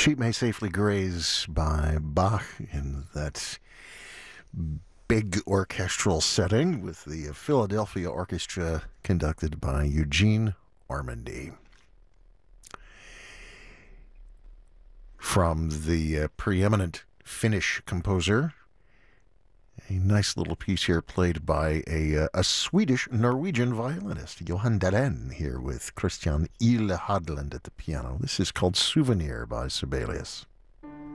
Sheep May Safely Graze by Bach in that big orchestral setting with the Philadelphia Orchestra conducted by Eugene Ormandy. From the preeminent Finnish composer, a nice little piece here played by a Swedish-Norwegian violinist, Johan Dahren, here with Christian Ile Hadland at the piano. This is called Souvenir by Sibelius.